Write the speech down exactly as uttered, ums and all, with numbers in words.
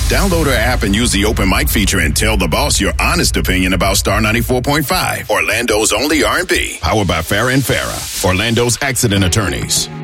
Download our app and use the open mic feature and tell the boss your honest opinion about Star ninety-four point five, Orlando's only R and B. Powered by Farrah and Farrah, Orlando's accident attorneys.